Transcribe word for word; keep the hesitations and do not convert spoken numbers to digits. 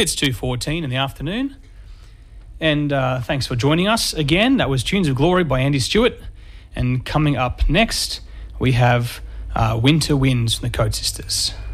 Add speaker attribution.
Speaker 1: It's two fourteen in the afternoon. And uh, thanks for joining us again. That was Tunes of Glory by Andy Stewart. And coming up next, we have uh, Winter Winds from the Code Sisters.